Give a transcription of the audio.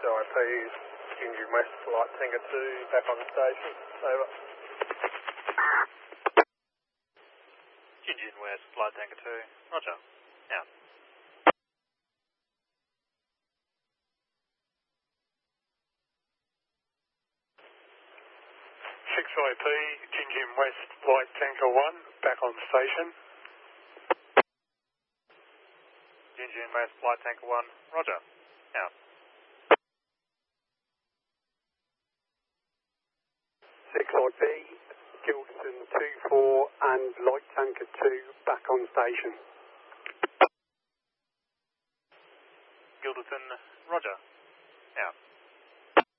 6IP, Indian West Flight Tanker 2, back on the station. Over. Indian West Flight Tanker 2, roger. Out. IP, Indian West Flight Tanker 1, back on station. Indian West Flight Tanker 1, roger. Out. 6IP, Gilderton 2-4 and Light Tanker 2, back on station. Gilderton, roger. Out.